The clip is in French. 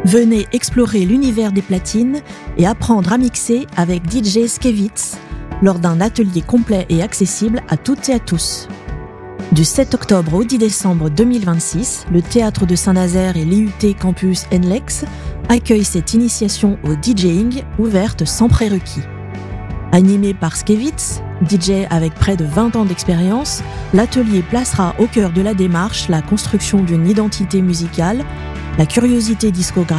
Venez explorer l'univers des platines et apprendre à mixer avec DJ Skevitz lors d'un atelier complet et accessible à toutes et à tous. Du 7 octobre au 10 décembre 2026, le Théâtre de Saint-Nazaire et l'IUT Campus NLEX accueillent cette initiation au DJing ouverte sans prérequis. Animé par Skevitz, DJ avec près de 20 ans d'expérience, l'atelier placera au cœur de la démarche la construction d'une identité musicale, la curiosité discographique